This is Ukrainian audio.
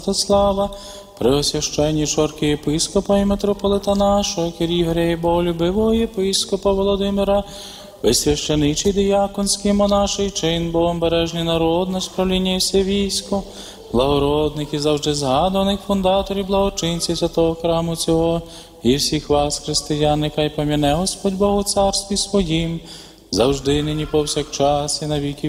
Слава, преосвященнішого архієпископа і митрополита нашого, Кирігоря і боголюбивого єпископа Володимира, висвященичий діяконський монаший чин, богомбережний народ, на справління і все військо, благородних і завжди згадуваних фундаторів, благочинців святого храму цього, і всіх вас, християн, нехай пом'яне Господь Бог у царстві своїм, завжди, нині, повсякчас, і на віки